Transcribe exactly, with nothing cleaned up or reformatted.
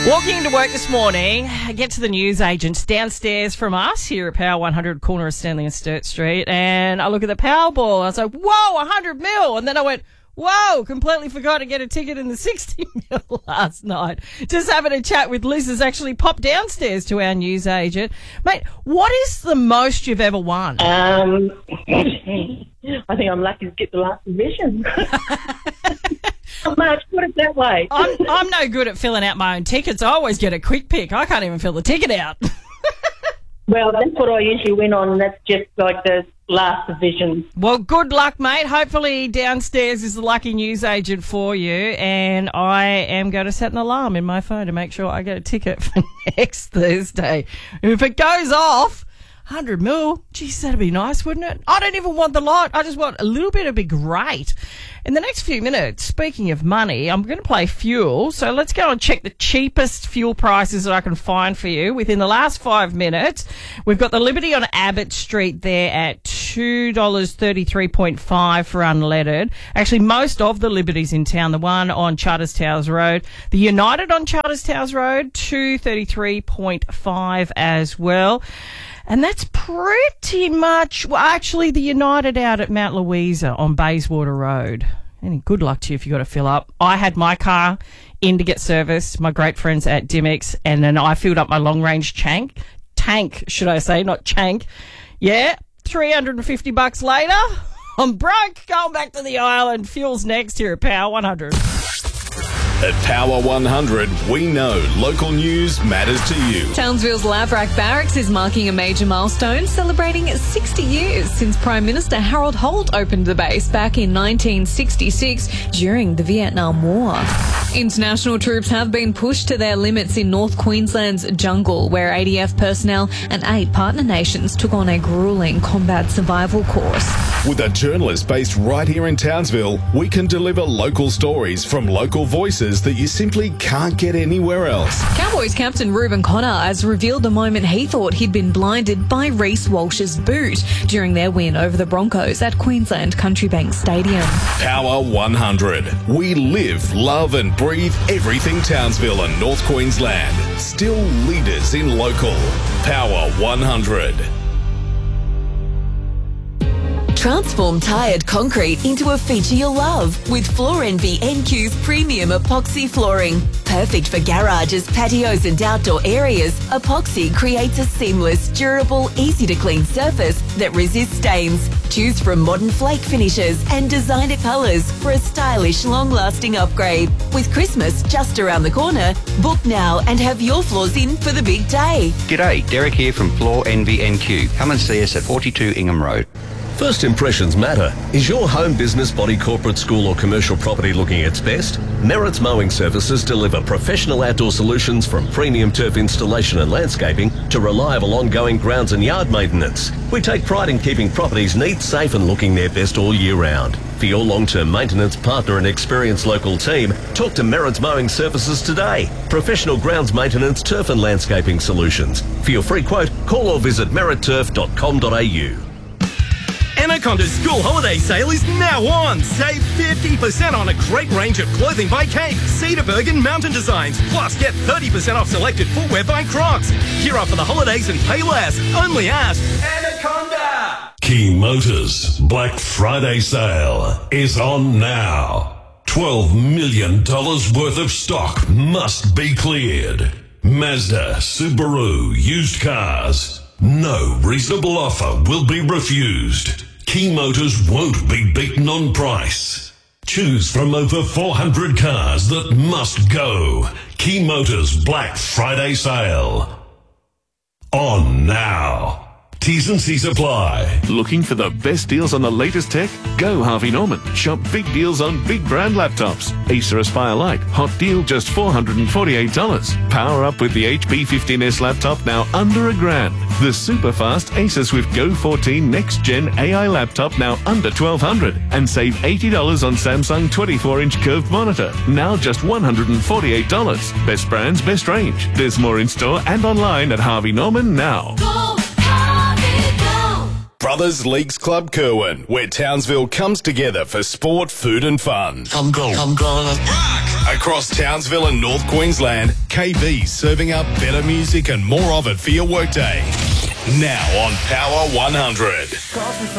Walking into work this morning, I get to the newsagents downstairs from us here at Power one hundred, corner of Stanley and Sturt Street, and I look at the Powerball. I was like, whoa, one hundred mil. And then I went, whoa, completely forgot to get a ticket in the sixty mil last night. Just having a chat with Liz has actually popped downstairs to our newsagent. Mate, what is the most you've ever won? Um, I think I'm lucky to get the last division. Not much, put it that way. I'm, I'm no good at filling out my own tickets. I always get a quick pick. I can't even fill the ticket out. Well, that's what I usually win on, and that's just like the last division. Well, good luck, mate. Hopefully downstairs is the lucky newsagent for you, and I am going to set an alarm in my phone to make sure I get a ticket for next Thursday. If it goes off, one hundred mil, geez, that'd be nice, wouldn't it? I don't even want the lot. I just want a little bit. It'd be great. In the next few minutes, speaking of money, I'm going to play fuel. So let's go and check the cheapest fuel prices that I can find for you within the last five minutes. We've got the Liberty on Abbott Street there at two dollars thirty-three five for unleaded. Actually, most of the Liberties in town, the one on Charters Towers Road, the United on Charters Towers Road, two dollars thirty-three five as well. And that's pretty much, well, actually, the United out at Mount Louisa on Bayswater Road. Any good luck to you if you got to fill up. I had my car in to get serviced, my great friends at Dimmicks, and then I filled up my long-range tank, tank, should I say, not chank. Yeah, three hundred fifty bucks later, I'm broke, going back to the island. Fuel's next here at Power one hundred. At Power one hundred, we know local news matters to you. Townsville's Laverack Barracks is marking a major milestone, celebrating sixty years since Prime Minister Harold Holt opened the base back in nineteen sixty-six during the Vietnam War. International troops have been pushed to their limits in North Queensland's jungle, where A D F personnel and eight partner nations took on a gruelling combat survival course. With a journalist based right here in Townsville, we can deliver local stories from local voices that you simply can't get anywhere else. Cowboys captain Reuben Cotter has revealed the moment he thought he'd been blinded by Reece Walsh's boot during their win over the Broncos at Queensland Country Bank Stadium. Power one hundred. We live, love and breathe everything Townsville and North Queensland. Still leaders in local. Power one hundred. Transform tired concrete into a feature you'll love with Floor Envy N Q's premium epoxy flooring. Perfect for garages, patios and outdoor areas, epoxy creates a seamless, durable, easy-to-clean surface that resists stains. Choose from modern flake finishes and designer colours for a stylish, long-lasting upgrade. With Christmas just around the corner, book now and have your floors in for the big day. G'day, Derek here from Floor Envy N Q. Come and see us at forty-two Ingham Road. First impressions matter. Is your home, business, body, corporate, school or commercial property looking its best? Merritt's Mowing Services deliver professional outdoor solutions from premium turf installation and landscaping to reliable ongoing grounds and yard maintenance. We take pride in keeping properties neat, safe and looking their best all year round. For your long-term maintenance partner and experienced local team, talk to Merritt's Mowing Services today. Professional grounds maintenance, turf and landscaping solutions. For your free quote, call or visit merritt turf dot com dot a u. Anaconda's school holiday sale is now on. Save fifty percent on a great range of clothing by Cape, Cedarburg and Mountain Designs. Plus, get thirty percent off selected footwear by Crocs. Gear up for the holidays and pay less. Only at Anaconda. King Motors Black Friday sale is on now. twelve million dollars worth of stock must be cleared. Mazda, Subaru, used cars. No reasonable offer will be refused. King Motors won't be beaten on price. Choose from over four hundred cars that must go. King Motors Black Friday sale. On now. T's and C's apply. Looking for the best deals on the latest tech? Go Harvey Norman. Shop big deals on big brand laptops. Acer Aspire Lite. Hot deal just four hundred forty-eight dollars. Power up with the H P fifteen S laptop now under a grand. The super fast Acer Swift Go fourteen Next Gen A I laptop now under twelve hundred dollars. And save eighty dollars on Samsung twenty-four inch curved monitor. Now just one hundred forty-eight dollars. Best brands, best range. There's more in store and online at Harvey Norman now. Go! Brothers Leagues Club Kerwin, where Townsville comes together for sport, food and fun. I'm going, I'm going. Rock Across Townsville and North Queensland, K B serving up better music and more of it for your workday. Now on Power one hundred.